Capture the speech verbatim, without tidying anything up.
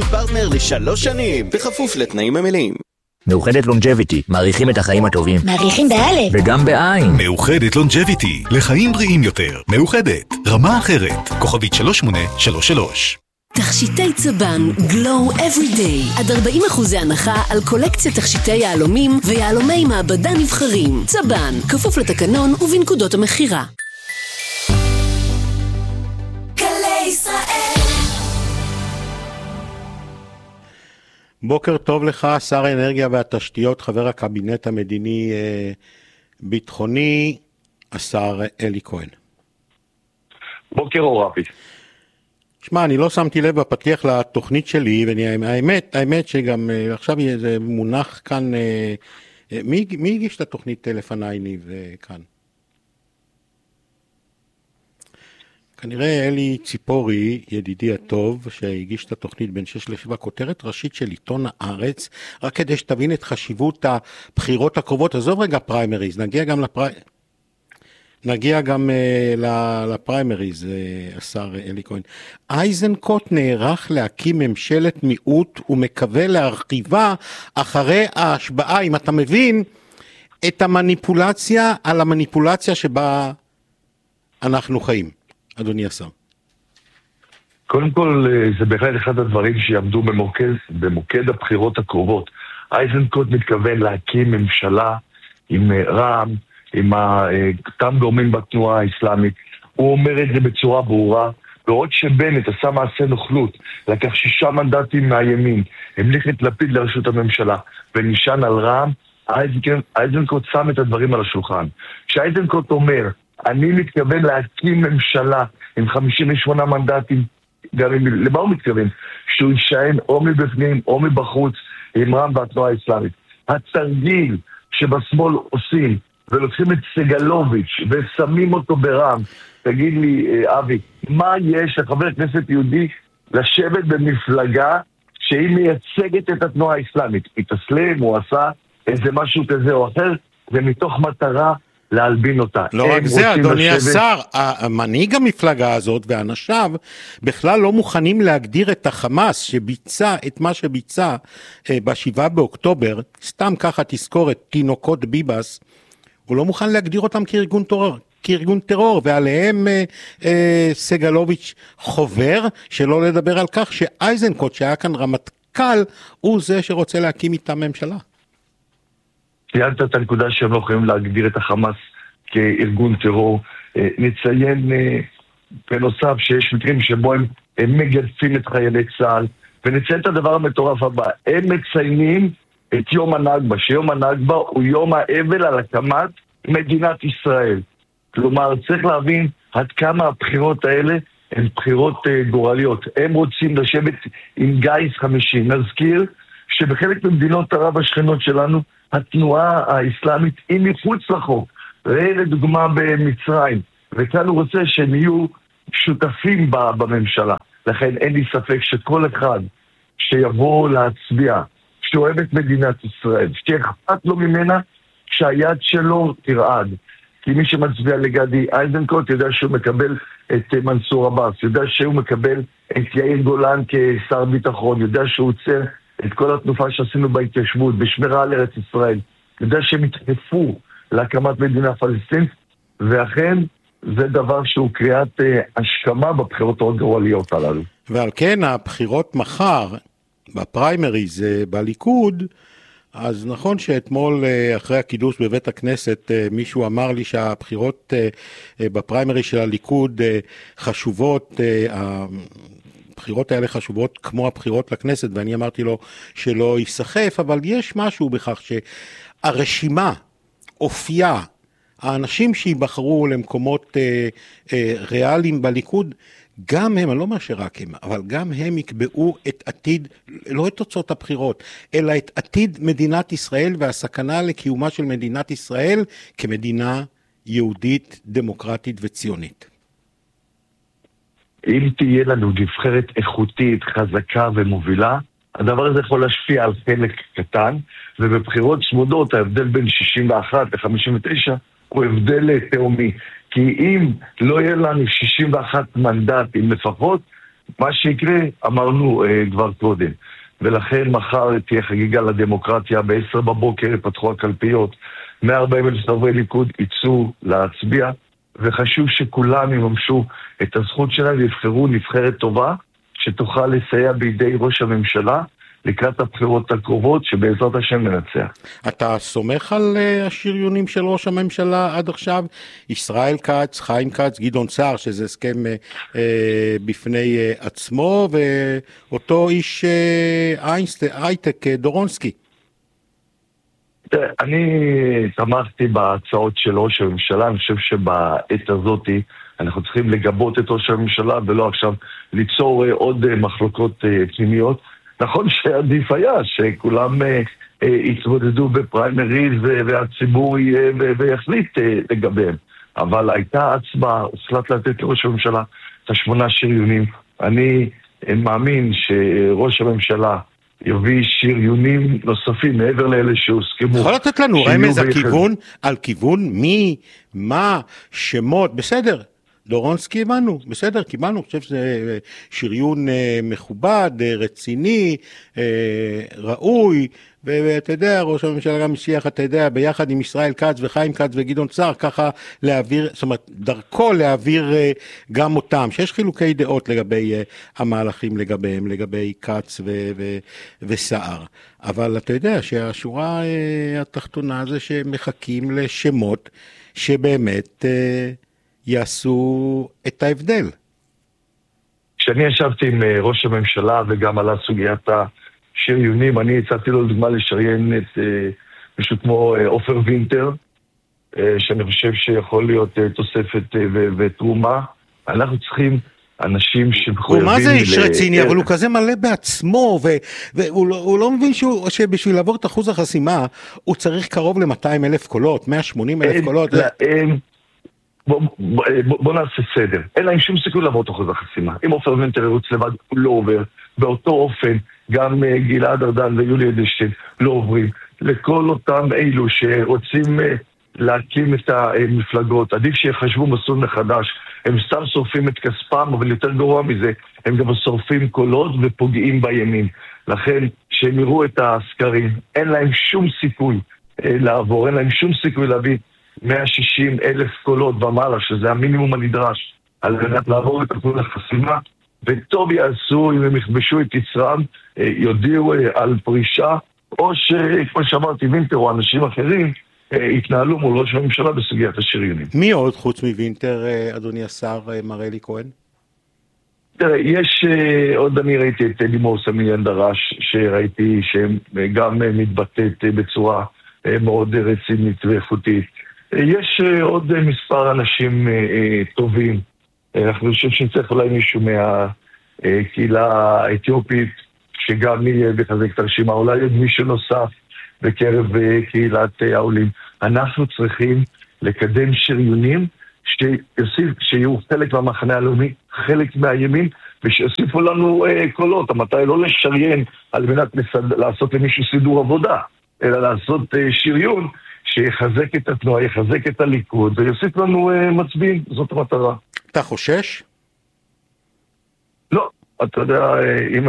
פרטנר לשלוש שנים, בכפוף לתנאים המלאים. מאוחדת לונג'ביטי, מעריכים את החיים הטובים. מעריכים באלף. וגם בעין. מאוחדת לונג'ביטי, לחיים בריאים יותר. מאוחדת, רמה אחרת. כוכבית שלוש שמונה שלוש שלוש. תכשיטי צבן, Glow Every Day. עד ארבעים אחוז הנחה על קולקציית תכשיטי יהלומים ויהלומי מעבדה נבחרים. צבן, כפוף לתקנון ובנקודות המחירה. גלי ישראל. בוקר טוב לך, שר האנרגיה והתשתיות, חבר הקבינט המדיני ביטחוני, השר אלי כהן. בוקר אור רבי. שמע, אני לא שמתי לב בפתיח לתוכנית שלי, והאמת, האמת שגם עכשיו זה מונח כאן, מי, מי הגיש את התוכנית לפניי ניב כאן? כנראה אלי ציפורי, ידידי הטוב, שהגיש את התוכנית בין שש לשבע, כותרת ראשית של עיתון הארץ, רק כדי שתבין את חשיבות הבחירות הקרובות. עזוב רגע פריימריז, נגיע גם לפריימריז. נגיע גם uh, לפריימריז, uh, השר אלי כהן. אייזנקוט נערך להקים ממשלת מיעוט ומקווה להרחיבה אחרי ההשבעה. אם אתה מבין את המניפולציה על המניפולציה שבה אנחנו חיים, אדוני השר. קודם כל, זה בהחלט אחד הדברים שיעמדו במוקד, במוקד הבחירות הקרובות. אייזנקוט מתכוון להקים ממשלה עם רע"מ, עם אותם גורמים בתנועה האסלאמית. הוא אומר את זה בצורה ברורה, בעוד שבנט עשה מעשה נוכלות, לקח שישה מנדטים מהימין, המליך את לפיד לראשות הממשלה, ונשען על רע"מ. אייזנקוט שם את הדברים על השולחן. כשאייזנקוט אומר, אני מתכוון להקים ממשלה עם חמישים ושמונה מנדטים, גם אם, למה הוא מתכוון? שהוא יישען או מבפנים או מבחוץ עם רע"מ והתנועה האסלאמית. התרגיל שבשמאל עושים, ולוקחים את סגלוביץ' ושמים אותו ברע"מ. תגיד לי, אבי, מה יש לחבר כנסת יהודי לשבת במפלגה שהיא מייצגת את התנועה האסלאמית? התאסלם, הוא עשה איזה משהו כזה או אחר, ומתוך מטרה להלבין אותה. לא רק זה, אדוני השר, המנהיג המפלגה הזאת ואנשיו בכלל לא מוכנים להגדיר את החמאס שביצע את מה שביצע בשבעה באוקטובר, סתם ככה תזכור את תינוקות ביבס, הוא לא מוכן להגדיר אותם כארגון טרור, כארגון טרור, ועליהם אה, אה, סגלוביץ' חובר, שלא לדבר על כך שאייזנקוט, שהיה כאן רמטכ"ל, הוא זה שרוצה להקים איתם ממשלה. ציינת את הנקודה שהם לא יכולים להגדיר את החמאס כארגון טרור. אה, נציין אה, בנוסף שיש מקרים שבו הם, הם מגדפים את חיילי צה"ל, ונציין את הדבר המטורף הבא, הם מציינים את יום הנגבה, שיום הנגבה הוא יום האבל על הקמת מדינת ישראל. כלומר, צריך להבין עד כמה הבחירות האלה הן בחירות uh, גורליות. הם רוצים לשבת עם גיס חמישי. נזכיר שבחלק ממדינות ערב השכנות שלנו, התנועה האסלאמית היא מחוץ לחוק. ראה לדוגמה במצרים. וכאן הוא רוצה שהם יהיו שותפים בממשלה. לכן אין לי ספק שכל אחד שיבוא להצביע, שאוהב את מדינת ישראל, שתהיה אכפת לו ממנה, שהיד שלו תרעד. כי מי שמצביע לגדי אייזנקוט יודע שהוא מקבל את מנסור עבאס, יודע שהוא מקבל את יאיר גולן כשר ביטחון, יודע שהוא עוצר את כל התנופה שעשינו בהתיישבות, בשמירה על ארץ ישראל, יודע שהם התחפו להקמת מדינה פלסטינית, ואכן זה דבר שהוא קריאת השכמה בבחירות הגורליות הללו. ועל כן הבחירות מחר, בפריימריז בליכוד, אז נכון שאתמול אחרי הקידוש בבית הכנסת מישהו אמר לי שהבחירות בפריימריז של הליכוד חשובות, הבחירות האלה חשובות כמו הבחירות לכנסת, ואני אמרתי לו שלא יסחף, אבל יש משהו בכך שהרשימה, אופייה, האנשים שיבחרו למקומות ריאליים בליכוד, גם הם, אני לא אומר שרק הם, אבל גם הם יקבעו את עתיד, לא את תוצאות הבחירות, אלא את עתיד מדינת ישראל והסכנה לקיומה של מדינת ישראל כמדינה יהודית, דמוקרטית וציונית. אם תהיה לנו נבחרת איכותית, חזקה ומובילה, הדבר הזה יכול להשפיע על חלק קטן, ובבחירות צמודות ההבדל בין שישים ואחת ל-חמישים ותשע הוא הבדל תאומי. כי אם לא יהיה לנו שישים ואחת מנדטים לפחות, מה שיקרה, אמרנו כבר קודם. ולכן מחר תהיה חגיגה לדמוקרטיה, בעשר בבוקר פתחו הקלפיות, מאה וארבעים אלף חברי ליכוד יצאו להצביע, וחשוב שכולם יממשו את הזכות שלהם ויבחרו נבחרת טובה, שתוכל לסייע בידי ראש הממשלה, לקראת הבחירות הקרובות, שבעזרת השם ננצח. אתה סומך על uh, השריונים של ראש הממשלה עד עכשיו? ישראל כץ, חיים כץ, גדעון סער, שזה הסכם uh, uh, בפני uh, עצמו, ואותו איש uh, איינסט, הייטק, uh, דורונסקי. אני תמכתי בהצעות של ראש הממשלה, אני חושב שבעת הזאת אנחנו צריכים לגבות את ראש הממשלה, ולא עכשיו ליצור uh, עוד uh, מחלוקות uh, פנימיות. נכון שעדיף היה שכולם אה, אה, יתמודדו בפריימריז והציבור יהיה ויחליט אה, לגביהם. אבל הייתה הצבעה, הוחלט לתת לראש הממשלה את השמונה שריונים. אני אה, מאמין שראש הממשלה יביא שריונים נוספים מעבר לאלה שהוסכמו. יכול לתת לנו רמז הכיוון, על כיוון מי, מה, שמות, בסדר. דורונסקי הבנו, בסדר, קיבלנו, אני חושב שזה שריון מכובד, רציני, ראוי, ואתה יודע, ראש הממשלה גם משיח, אתה יודע, ביחד עם ישראל כץ וחיים כץ וגדעון סער, ככה להעביר, זאת אומרת, דרכו להעביר גם אותם, שיש חילוקי דעות לגבי המהלכים לגביהם, לגבי כץ וסער. אבל אתה יודע שהשורה התחתונה זה שמחכים לשמות שבאמת יעשו את ההבדל. כשאני ישבתי עם ראש הממשלה וגם על סוגיית השריונים, אני הצעתי לו לדוגמה לשריין את משהו כמו אופר וינטר, שאני חושב שיכול להיות תוספת ותרומה. אנחנו צריכים אנשים שמחויבים... ומה זה איש רציני, אבל הוא כזה מלא בעצמו, והוא לא מבין שבשביל לעבור את אחוז החסימה, הוא צריך קרוב ל-מאתיים אלף קולות, מאה ושמונים אלף קולות. בוא, בוא, בוא נעשה סדר. אין להם שום סיכוי לעבור את אחוז החסימה. אם אופר וינטר ירוץ לבד, הוא לא עובר. באותו אופן, גם גלעד ארדן ויולי אדלשטיין לא עוברים. לכל אותם אילו שרוצים להקים את המפלגות, עדיף שיחשבו מסלול מחדש. הם סתם שורפים את כספם, אבל יותר גרוע מזה, הם גם שורפים קולות ופוגעים בימין. לכן, שהם יראו את הסקרים, אין להם שום סיכוי לעבור, אין להם שום סיכוי להביא מאה ושישים אלף קולות ומעלה, שזה המינימום הנדרש, על מנת לעבור את אחוז החסימה, וטוב יעשו אם הם יכבשו את יצרם, יודיעו על פרישה, או שכמו שאמרתי, וינטר או אנשים אחרים, התנהלו מול ראש הממשלה בסוגיית השריונים. מי עוד חוץ מוינטר, אדוני השר, מר אלי כהן? תראה, יש עוד, אני ראיתי את לימור סמיליאן דרש, שראיתי שגם מתבטאת בצורה מאוד רצינית ואיכותית. יש עוד מספר אנשים טובים. אנחנו חושב שצריך אולי מישהו מהקהילה האתיופית, שגם יהיה בחזק את הרשימה, אולי עוד מישהו נוסף בקרב קהילת העולים. אנחנו צריכים לקדם שריונים שיוסיף, שיהיו חלק מהמחנה הלאומי, חלק מהימין, ושיוסיפו לנו קולות. המטרה לא לשריין על מנת לסד... לעשות למישהו סידור עבודה, אלא לעשות שריון שיחזק את התנועה, יחזק את הליכוד, ויוסיף לנו מצביעים. זאת המטרה. אתה חושש? לא, אתה יודע, אם